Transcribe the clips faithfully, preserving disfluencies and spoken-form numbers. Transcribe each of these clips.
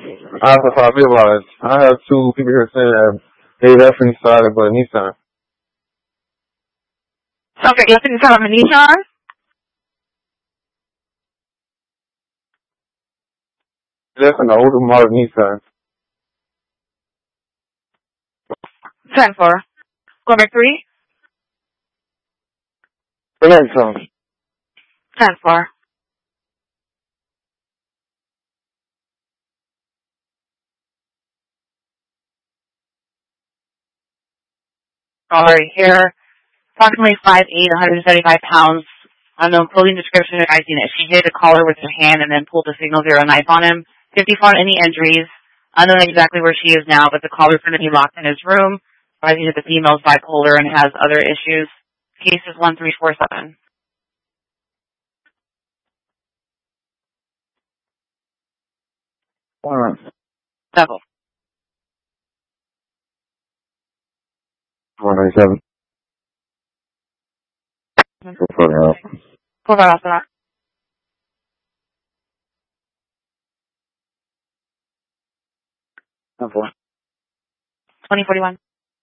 Alpha five, be advised. I have two people here saying that they definitely started, but Nissan. Okay, you think it's on a Nissan? That's an older model Nissan. ten four. Go back three? The next one. ten four. Alright, here. Approximately five eight, one hundred seventy-five pounds. Unknown clothing description advising that she hit a collar with her hand and then pulled a signal zero knife on him. fifty found any injuries. Unknown exactly where she is now, but the caller's going to be locked in his room. Advising that the female's bipolar and has other issues. Case is one three four seven. Alright. Double. one ninety-seven. Mm-hmm. Go further out. Four five after that. ten four. twenty forty-one.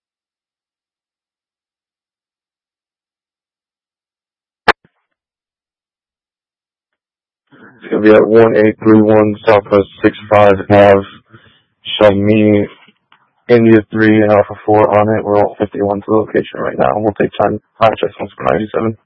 It's going to be at one eight three one Southwest six five Ave. Show me India three and Alpha four on it. We're all fifty-one to the location right now. We'll take time, time checks once we're ninety-seven.